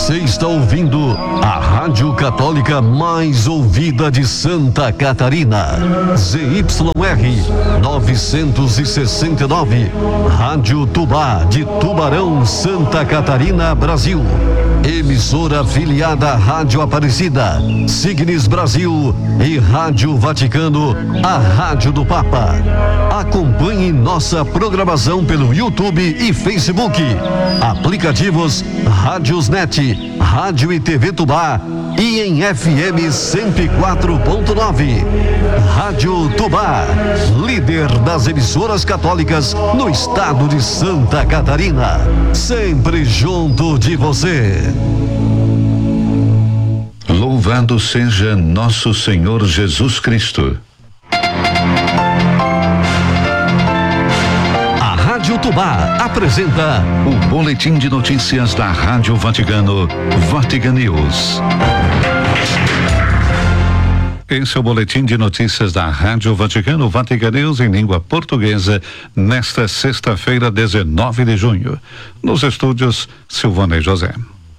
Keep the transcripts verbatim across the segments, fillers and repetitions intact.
Você está ouvindo a Rádio Católica mais ouvida de Santa Catarina. Z Y R novecentos e sessenta e nove. Rádio Tubá de Tubarão, Santa Catarina, Brasil. Emissora afiliada à Rádio Aparecida, Signes Brasil e Rádio Vaticano, a Rádio do Papa. Acompanhe nossa programação pelo YouTube e Facebook. Aplicativos Rádiosnet, Rádio e T V Tubá e em F M cento e quatro ponto nove. Rádio Tubá, líder das emissoras católicas no estado de Santa Catarina. Sempre junto de você. Louvado seja nosso Senhor Jesus Cristo. A Rádio Tubá apresenta o boletim de notícias da Rádio Vaticano, Vatican News. Esse é o boletim de notícias da Rádio Vaticano, Vatican News em língua portuguesa, nesta sexta-feira, dezenove de junho. Nos estúdios, Silvana e José.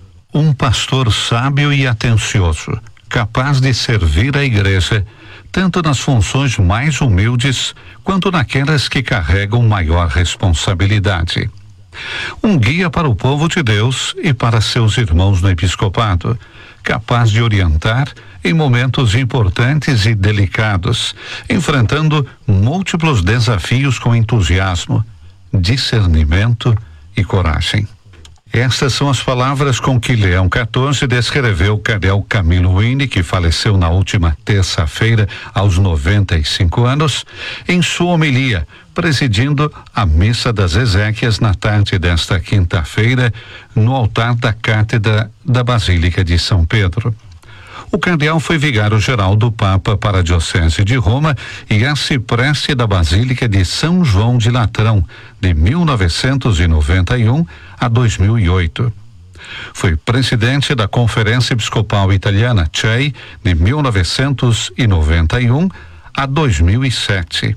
Um pastor sábio e atencioso, capaz de servir a igreja, tanto nas funções mais humildes, quanto naquelas que carregam maior responsabilidade. Um guia para o povo de Deus e para seus irmãos no episcopado, capaz de orientar em momentos importantes e delicados, enfrentando múltiplos desafios com entusiasmo, discernimento e coragem. Estas são as palavras com que Leão quatorze descreveu o cardeal Camilo Ruini, que faleceu na última terça-feira aos noventa e cinco anos, em sua homilia, presidindo a Missa das Exéquias na tarde desta quinta-feira, no altar da Cátedra da Basílica de São Pedro. O cardeal foi vigário-geral do Papa para a Diocese de Roma e arcipreste da Basílica de São João de Latrão, de mil novecentos e noventa e um a dois mil e oito. Foi presidente da Conferência Episcopal Italiana, C E I, de mil novecentos e noventa e um a dois mil e sete.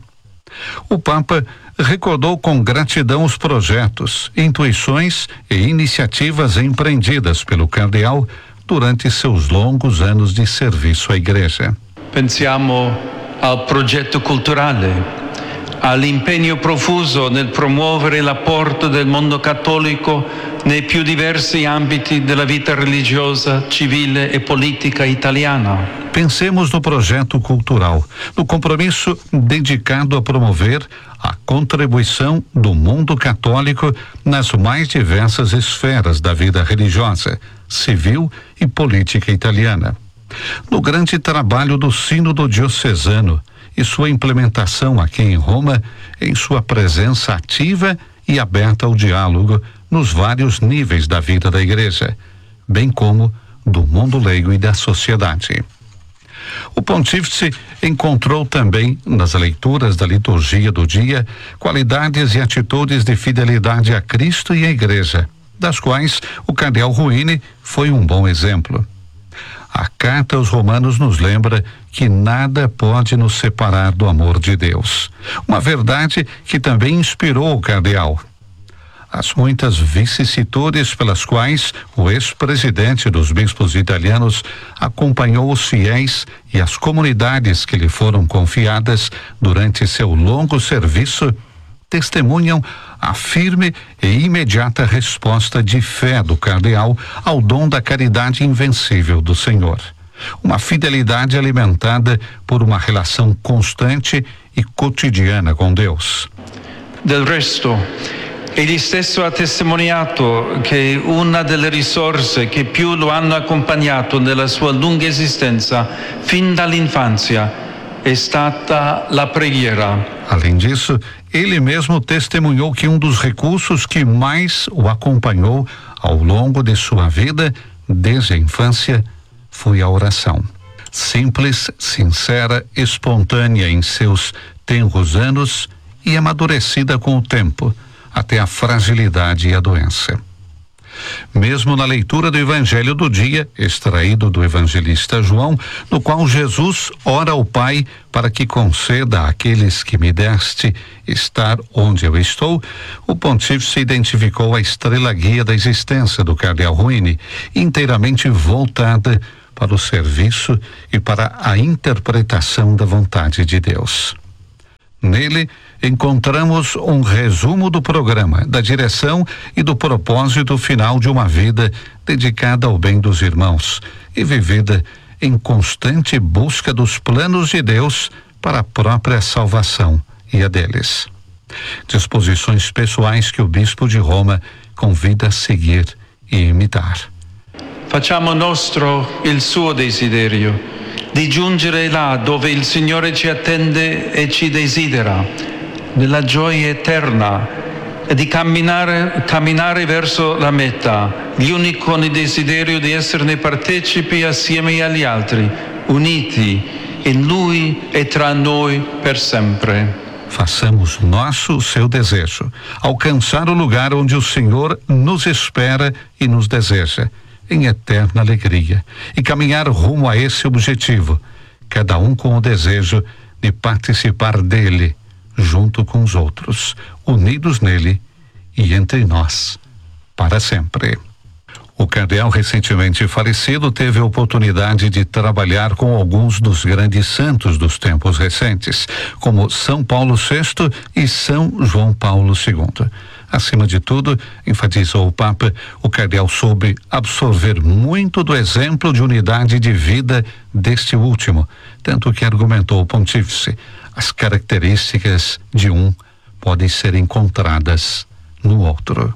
O Papa recordou com gratidão os projetos, intuições e iniciativas empreendidas pelo cardeal durante seus longos anos di servizio à Igreja. Pensiamo al progetto culturale, all'impegno profuso nel promuovere l'apporto del mondo cattolico nei più diversi ambiti della vita religiosa, civile e politica italiana. Pensemos no projeto cultural, no compromisso dedicado a promover a contribuição do mundo católico nas mais diversas esferas da vida religiosa, civil e política italiana. No grande trabalho do Sínodo Diocesano e sua implementação aqui em Roma, em sua presença ativa e aberta ao diálogo nos vários níveis da vida da Igreja, bem como do mundo leigo e da sociedade. O pontífice encontrou também, nas leituras da liturgia do dia, qualidades e atitudes de fidelidade a Cristo e à Igreja, das quais o cardeal Ruini foi um bom exemplo. A carta aos Romanos nos lembra que nada pode nos separar do amor de Deus, uma verdade que também inspirou o cardeal. As muitas vicissitudes pelas quais o ex-presidente dos bispos italianos acompanhou os fiéis e as comunidades que lhe foram confiadas durante seu longo serviço testemunham a firme e imediata resposta de fé do cardeal ao dom da caridade invencível do Senhor. Uma fidelidade alimentada por uma relação constante e cotidiana com Deus. Del resto, egli stesso ha testimoniato che una delle risorse che più lo hanno accompagnato nella sua lunga esistenza fin dall'infanzia è stata la preghiera. Além disso, ele mesmo testemunhou que um dos recursos que mais o acompanhou ao longo de sua vida, desde a infância, foi a oração. Simples, sincera, espontânea em seus tenros anos e amadurecida com o tempo, até a fragilidade e a doença. Mesmo na leitura do Evangelho do dia, extraído do evangelista João, no qual Jesus ora ao Pai para que conceda àqueles que me deste estar onde eu estou, o pontífice identificou a estrela guia da existência do cardeal Ruini, inteiramente voltada para o serviço e para a interpretação da vontade de Deus. Nele, encontramos um resumo do programa, da direção e do propósito final de uma vida dedicada ao bem dos irmãos e vivida em constante busca dos planos de Deus para a própria salvação e a deles. Disposições pessoais que o bispo de Roma convida a seguir e imitar. Facciamo nostro il suo desiderio di giungere là dove il Signore ci attende e ci desidera, nella gioia eterna, e di camminare, camminare verso la meta, gli uni con il desiderio di esserne partecipi assieme agli altri, uniti in Lui e tra noi per sempre. Façamos nosso o seu desejo, alcançar o lugar onde o Senhor nos espera e nos deseja, em eterna alegria, e caminhar rumo a esse objetivo, cada um com o desejo de participar dele, junto com os outros, unidos nele e entre nós, para sempre. O cardeal recentemente falecido teve a oportunidade de trabalhar com alguns dos grandes santos dos tempos recentes, como São Paulo sexto e São João Paulo segundo. Acima de tudo, enfatizou o Papa, o cardeal soube absorver muito do exemplo de unidade de vida deste último, tanto que argumentou o pontífice, as características de um podem ser encontradas no outro.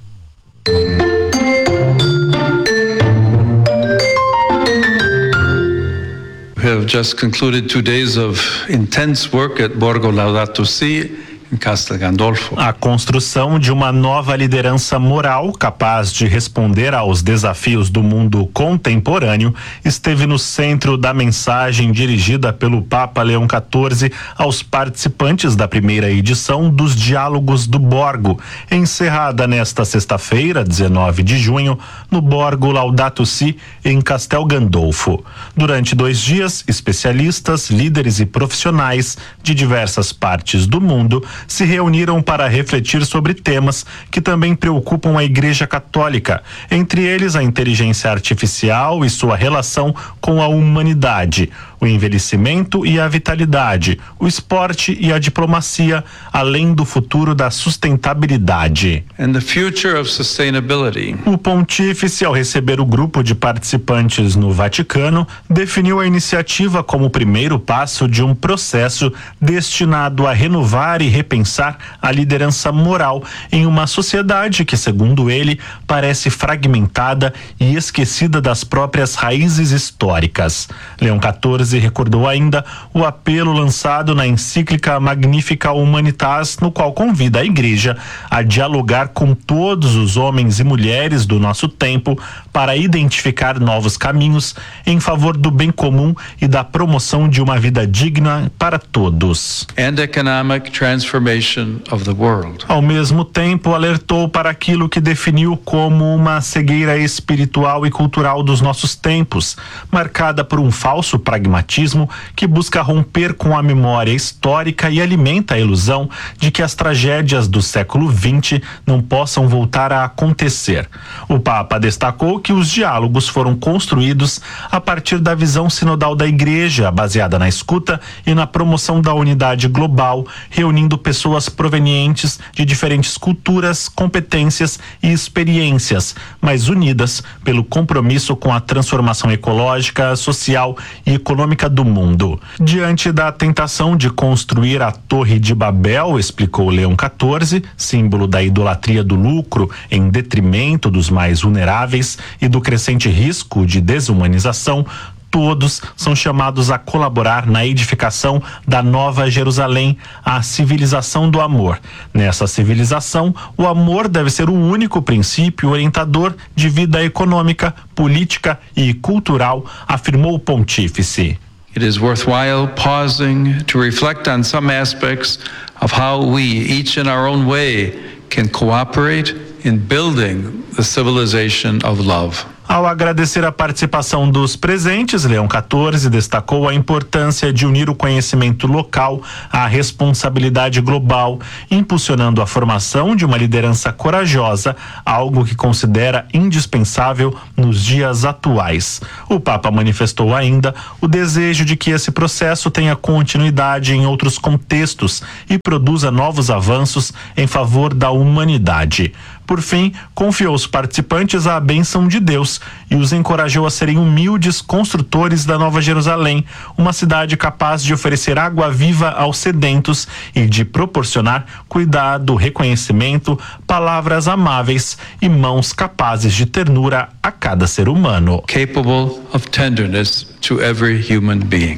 We have just concluded two days of intense work at Borgo Laudato Si em Castel Gandolfo. A construção de uma nova liderança moral capaz de responder aos desafios do mundo contemporâneo esteve no centro da mensagem dirigida pelo Papa Leão quatorze aos participantes da primeira edição dos Diálogos do Borgo, encerrada nesta sexta-feira, dezenove de junho, no Borgo Laudato Si, em Castel Gandolfo. Durante dois dias, especialistas, líderes e profissionais de diversas partes do mundo se reuniram para refletir sobre temas que também preocupam a Igreja Católica, entre eles a inteligência artificial e sua relação com a humanidade, o envelhecimento e a vitalidade, o esporte e a diplomacia, além do futuro da sustentabilidade. And the future of sustainability. O pontífice, ao receber o grupo de participantes no Vaticano, definiu a iniciativa como o primeiro passo de um processo destinado a renovar e repensar a liderança moral em uma sociedade que, segundo ele, parece fragmentada e esquecida das próprias raízes históricas. Leão quatorze recordou ainda o apelo lançado na encíclica Magnificat Humanitas, no qual convida a Igreja a dialogar com todos os homens e mulheres do nosso tempo para identificar novos caminhos em favor do bem comum e da promoção de uma vida digna para todos. And economic transformation of the world. Ao mesmo tempo, alertou para aquilo que definiu como uma cegueira espiritual e cultural dos nossos tempos, marcada por um falso pragmatismo que busca romper com a memória histórica e alimenta a ilusão de que as tragédias do século vinte não possam voltar a acontecer. O Papa destacou que os diálogos foram construídos a partir da visão sinodal da Igreja, baseada na escuta e na promoção da unidade global, reunindo pessoas provenientes de diferentes culturas, competências e experiências, mas unidas pelo compromisso com a transformação ecológica, social e econômica do mundo. Diante da tentação de construir a Torre de Babel, explicou Leão quatorze, símbolo da idolatria do lucro em detrimento dos mais vulneráveis e do crescente risco de desumanização, todos são chamados a colaborar na edificação da Nova Jerusalém, a civilização do amor. Nessa civilização, o amor deve ser o único princípio orientador de vida econômica, política e cultural, afirmou o pontífice. It is worthwhile pausing to reflect on some aspects of how we, each in our own way, can cooperate in building the civilization of love. Ao agradecer a participação dos presentes, Leão quatorze destacou a importância de unir o conhecimento local à responsabilidade global, impulsionando a formação de uma liderança corajosa, algo que considera indispensável nos dias atuais. O Papa manifestou ainda o desejo de que esse processo tenha continuidade em outros contextos e produza novos avanços em favor da humanidade. Por fim, confiou aos participantes a bênção de Deus e os encorajou a serem humildes construtores da Nova Jerusalém, uma cidade capaz de oferecer água viva aos sedentos e de proporcionar cuidado, reconhecimento, palavras amáveis e mãos capazes de ternura a cada ser humano. Capable of tenderness to every human being.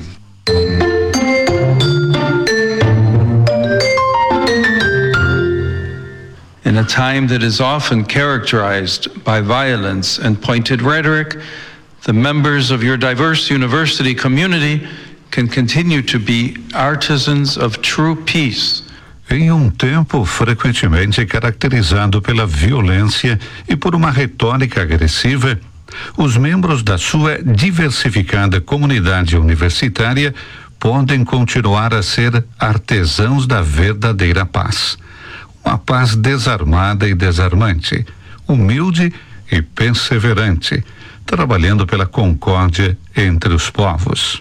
In a time that is often characterized by violence and pointed rhetoric, the members of your diverse university community can continue to be artisans of true peace. Em um tempo frequentemente caracterizado pela violência e por uma retórica agressiva, os membros da sua diversificada comunidade universitária podem continuar a ser artesãos da verdadeira paz. Uma paz desarmada e desarmante, humilde e perseverante, trabalhando pela concórdia entre os povos.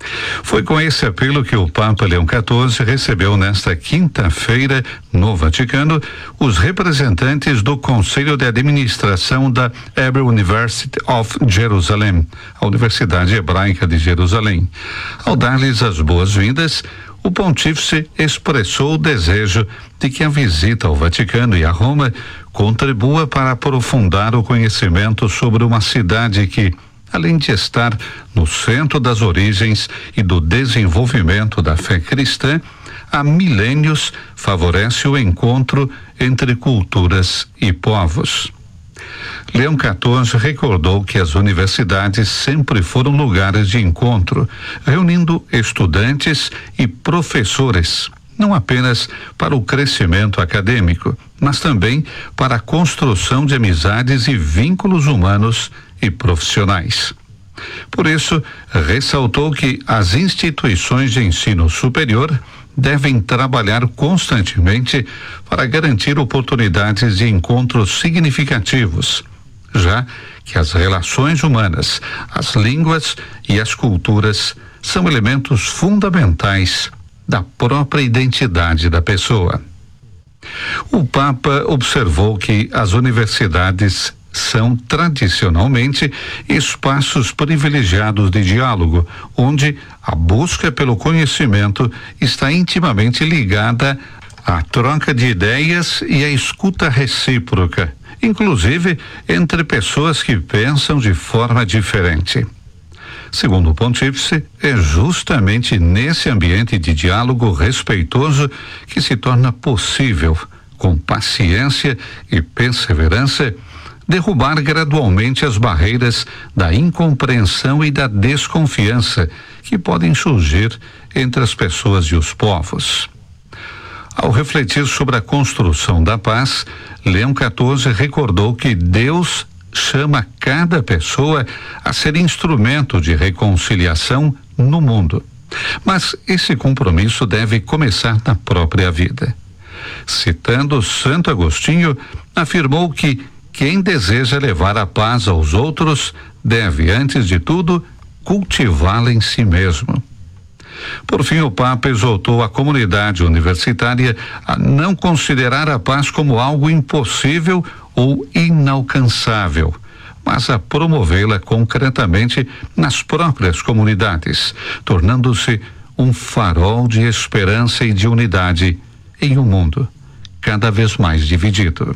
Foi com esse apelo que o Papa Leão quatorze recebeu nesta quinta-feira, no Vaticano, os representantes do Conselho de Administração da Hebrew University of Jerusalem, a Universidade Hebraica de Jerusalém. Ao dar-lhes as boas-vindas, o pontífice expressou o desejo de que a visita ao Vaticano e a Roma contribua para aprofundar o conhecimento sobre uma cidade que, além de estar no centro das origens e do desenvolvimento da fé cristã, há milênios favorece o encontro entre culturas e povos. Leão quatorze recordou que as universidades sempre foram lugares de encontro, reunindo estudantes e professores, não apenas para o crescimento acadêmico, mas também para a construção de amizades e vínculos humanos e profissionais. Por isso, ressaltou que as instituições de ensino superior devem trabalhar constantemente para garantir oportunidades de encontros significativos, já que as relações humanas, as línguas e as culturas são elementos fundamentais da própria identidade da pessoa. O Papa observou que as universidades são tradicionalmente espaços privilegiados de diálogo, onde a busca pelo conhecimento está intimamente ligada à troca de ideias e à escuta recíproca, inclusive entre pessoas que pensam de forma diferente. Segundo o pontífice, é justamente nesse ambiente de diálogo respeitoso que se torna possível, com paciência e perseverança, derrubar gradualmente as barreiras da incompreensão e da desconfiança que podem surgir entre as pessoas e os povos. Ao refletir sobre a construção da paz, Leão quatorze recordou que Deus chama cada pessoa a ser instrumento de reconciliação no mundo. Mas esse compromisso deve começar na própria vida. Citando Santo Agostinho, afirmou que quem deseja levar a paz aos outros deve, antes de tudo, cultivá-la em si mesmo. Por fim, o Papa exortou a comunidade universitária a não considerar a paz como algo impossível ou inalcançável, mas a promovê-la concretamente nas próprias comunidades, tornando-se um farol de esperança e de unidade em um mundo cada vez mais dividido.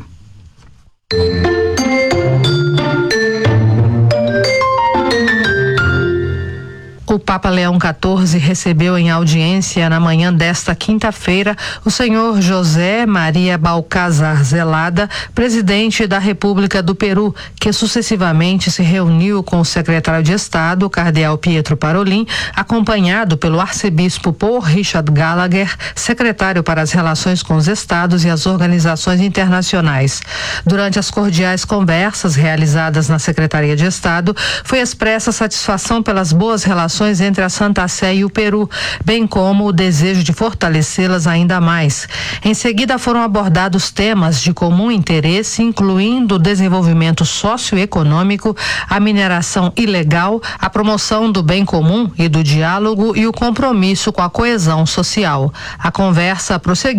O Papa Leão quatorze recebeu em audiência na manhã desta quinta-feira o senhor José Maria Balcázar Zelada, presidente da República do Peru, que sucessivamente se reuniu com o secretário de Estado, o cardeal Pietro Parolin, acompanhado pelo arcebispo Paul Richard Gallagher, secretário para as relações com os estados e as organizações internacionais. Durante as cordiais conversas realizadas na Secretaria de Estado, foi expressa satisfação pelas boas relações entre a Santa Sé e o Peru, bem como o desejo de fortalecê-las ainda mais. Em seguida, foram abordados temas de comum interesse, incluindo o desenvolvimento socioeconômico, a mineração ilegal, a promoção do bem comum e do diálogo e o compromisso com a coesão social. A conversa prosseguiu